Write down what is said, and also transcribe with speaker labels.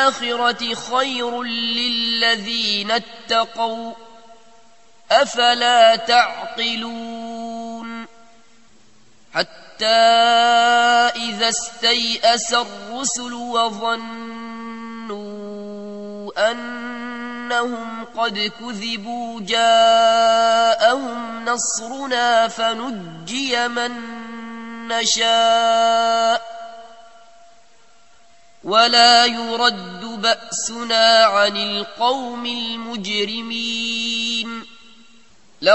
Speaker 1: الآخرة خير للذين اتقوا أفلا تعقلون حتى إذا استيأس الرسل وظنوا أنهم قد كذبوا جاءهم نصرنا فنجي من نشاء ولا يرد بأسنا عن القوم المجرمين